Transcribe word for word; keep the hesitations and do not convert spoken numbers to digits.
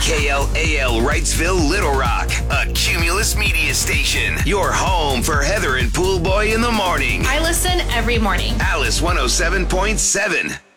K L A L Wrightsville, Little Rock, a Cumulus media station. Your home for Heather and Pool Boy in the morning. I listen every morning. Alice one oh seven point seven.